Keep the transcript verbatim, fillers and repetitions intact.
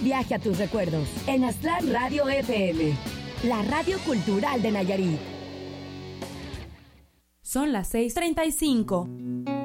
viaje a tus recuerdos en Aztlán Radio F M, la radio cultural de Nayarit. Son las seis treinta y cinco.